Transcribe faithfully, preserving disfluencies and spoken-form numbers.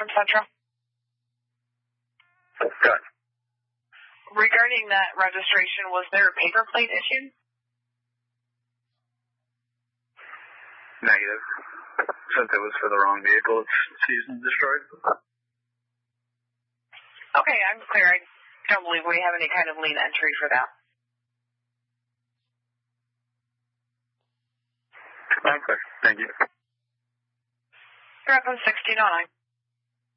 from Central. Good. Regarding that registration, was there a paper plate issued? Negative. Since it was for the wrong vehicle, it's seized and destroyed. Okay, I'm clear. I don't believe we have any kind of lien entry for that. I'm clear. Thank you. You're up on sixteen oh nine.